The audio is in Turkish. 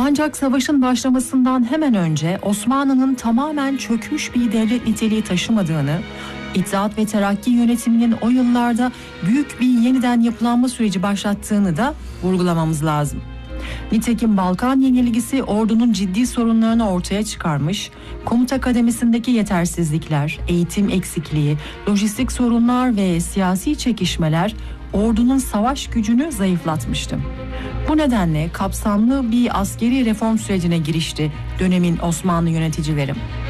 Ancak savaşın başlamasından hemen önce Osmanlı'nın tamamen çökmüş bir devlet niteliği taşımadığını, İttihat ve Terakki yönetiminin o yıllarda büyük bir yeniden yapılanma süreci başlattığını da vurgulamamız lazım. Nitekim Balkan yenilgisi ordunun ciddi sorunlarını ortaya çıkarmış, komuta kademesindeki yetersizlikler, eğitim eksikliği, lojistik sorunlar ve siyasi çekişmeler ordunun savaş gücünü zayıflatmıştı. Bu nedenle kapsamlı bir askeri reform sürecine girişti dönemin Osmanlı yöneticileri.